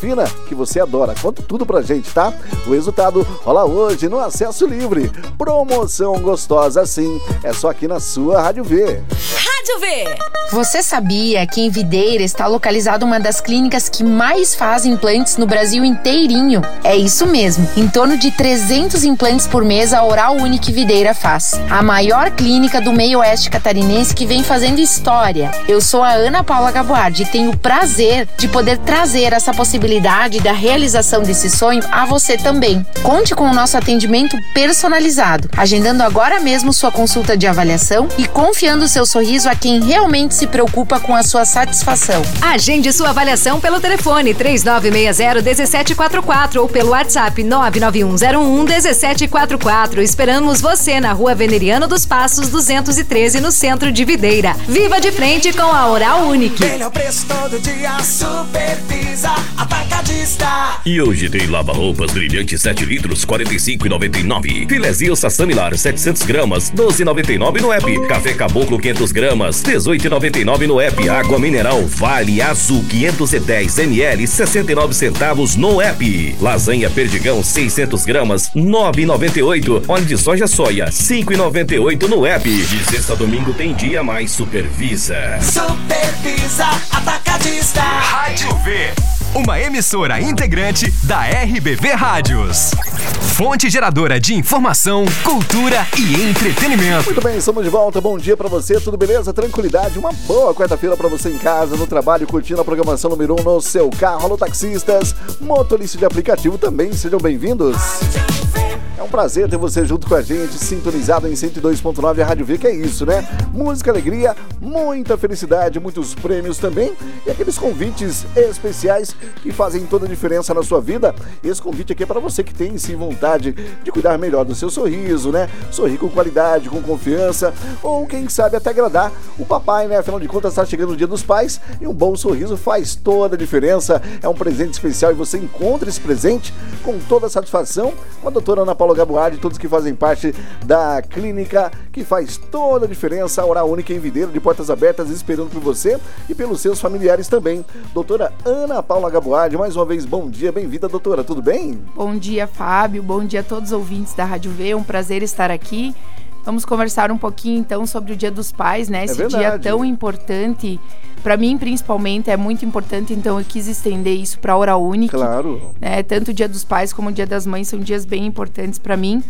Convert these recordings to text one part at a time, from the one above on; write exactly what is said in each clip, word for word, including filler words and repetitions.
fina que você adora. Conta tudo pra gente, tá? O resultado rola hoje no Acesso Livre. Promoção gostosa assim, é só aqui na sua Rádio V. Rádio V. Você sabia que em Videira está localizada uma das clínicas que mais faz implantes no Brasil inteirinho? É isso mesmo, em torno de trezentos implantes por mês a Oral Unique Videira faz. A maior clínica do meio oeste catarinense que vem fazendo história. Eu sou a Ana Paula Gaboardi e tenho o prazer de poder trazer essa possibilidade da realização desse sonho a você também. Conte com o nosso atendimento personalizado, agendando agora mesmo sua consulta de avaliação e confiando seu sorriso a quem realmente se preocupa com a sua satisfação. Agende sua avaliação pelo telefone três nove seis zero um sete quatro quatro ou pelo WhatsApp nove nove um zero um um sete quatro quatro. Esperamos você na Rua Veneriano dos Passos duzentos e treze, no centro de Videira. Viva de frente com a Oral Unique. Melhor preço todo dia, Super Pisa Atacadista. E hoje tem lava-roupas brilhante sete litros, quarenta e cinco reais e noventa e nove centavos. Filezinho Sassamilar setecentos gramas, doze reais e noventa e nove centavos no app. Café Caboclo quinhentas gramas, dezoito reais e noventa e nove centavos no app. Água mineral Vale Azul quinhentos e dez mililitros, sessenta e nove centavos no app. Lasanha Perdigão seiscentas gramas, nove reais e noventa e oito centavos. Óleo de soja soia, cinco reais e noventa e oito centavos no app. De sexta a domingo tem dia mais Supervisa. Supervisa Atacadista. Rádio V, uma emissora integrante da R B V Rádios. Fonte geradora de informação, cultura e entretenimento. Muito bem, estamos de volta. Bom dia pra você, tudo beleza? Tranquilidade, uma boa quarta-feira pra você em casa, no trabalho, curtindo a programação número um no seu carro. Alô, taxistas, motoristas de aplicativo também, sejam bem-vindos. É um prazer ter você junto com a gente, sintonizado em cento e dois ponto nove, a Rádio V, que é isso, né? Música, alegria, muita felicidade, muitos prêmios também e aqueles convites especiais que fazem toda a diferença na sua vida. Esse convite aqui é para você que tem, sim, vontade de cuidar melhor do seu sorriso, né? Sorrir com qualidade, com confiança, ou quem sabe até agradar o papai, né? Afinal de contas, está chegando o Dia dos Pais e um bom sorriso faz toda a diferença. É um presente especial e você encontra esse presente com toda a satisfação com a doutora Ana Paula Gaboardi, todos que fazem parte da clínica que faz toda a diferença, a Oral Unique em Videira, de portas abertas, esperando por você e pelos seus familiares também. Doutora Ana Paula Gaboardi, mais uma vez, bom dia, bem-vinda, doutora, tudo bem? Bom dia, Fábio, bom dia a todos os ouvintes da Rádio V, é um prazer estar aqui. Vamos conversar um pouquinho, então, sobre o Dia dos Pais, né? Esse é dia tão importante, para mim, principalmente, é muito importante, então eu quis estender isso para a Oral Unique. Claro. Né? Tanto o Dia dos Pais como o Dia das Mães são dias bem importantes para mim.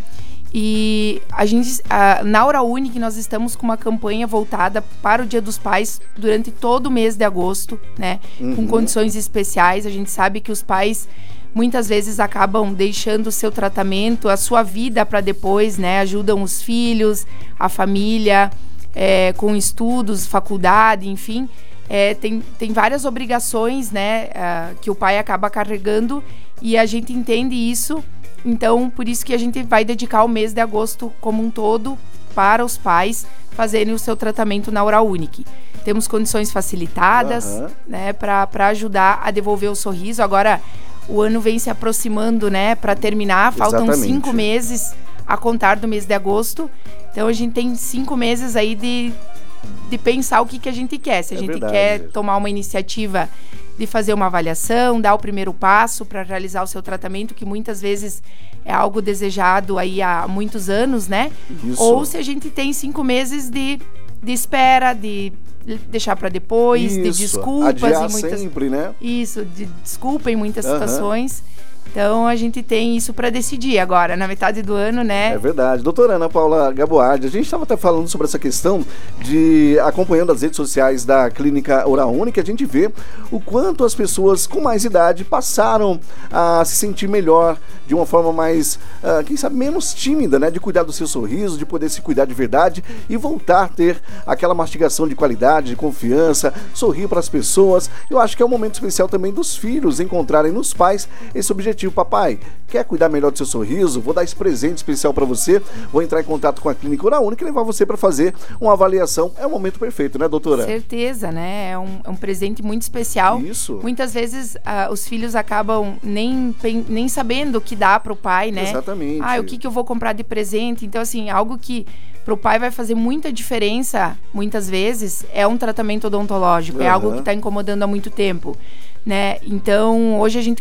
E a gente, a, na Oral Unique, nós estamos com uma campanha voltada para o Dia dos Pais durante todo o mês de agosto, né? Uhum. Com condições especiais. A gente sabe que os pais muitas vezes acabam deixando o seu tratamento, a sua vida para depois, né? Ajudam os filhos, a família, é, com estudos, faculdade, enfim. É, tem, tem várias obrigações, né? Uh, que o pai acaba carregando e a gente entende isso. Então, por isso que a gente vai dedicar o mês de agosto como um todo para os pais fazerem o seu tratamento na Oral Unique. Temos condições facilitadas, uhum. né? Para ajudar a devolver o sorriso. Agora, o ano vem se aproximando, né, para terminar, faltam Exatamente. cinco meses a contar do mês de agosto, então a gente tem cinco meses aí de, de pensar o que, que a gente quer, se a é gente verdade. quer tomar uma iniciativa de fazer uma avaliação, dar o primeiro passo para realizar o seu tratamento, que muitas vezes é algo desejado aí há muitos anos, né, Isso. ou se a gente tem cinco meses de, de espera, de deixar para depois, Isso, de desculpas. Adiar e muitas, sempre, né? Isso, de desculpa em muitas uhum. situações. Então, a gente tem isso para decidir agora, na metade do ano, né? É verdade. Doutora Ana Paula Gaboardi, a gente estava até falando sobre essa questão de, acompanhando as redes sociais da Clínica Oral Unique, a gente vê o quanto as pessoas com mais idade passaram a se sentir melhor, de uma forma mais, uh, quem sabe, menos tímida, né? De cuidar do seu sorriso, de poder se cuidar de verdade e voltar a ter aquela mastigação de qualidade, de confiança, sorrir para as pessoas. Eu acho que é um momento especial também dos filhos encontrarem nos pais esse objetivo. Papai, quer cuidar melhor do seu sorriso? Vou dar esse presente especial para você. Vou entrar em contato com a Clínica Oral Unique e levar você para fazer uma avaliação. É o momento perfeito, né, doutora? Certeza, né? É um, é um presente muito especial. Isso. Muitas vezes uh, os filhos acabam nem, nem sabendo o que dá para o pai, né? Exatamente. Ah, o que, que eu vou comprar de presente? Então, assim, algo que para o pai vai fazer muita diferença, muitas vezes, é um tratamento odontológico. Uhum. É algo que está incomodando há muito tempo, né? Então, hoje a gente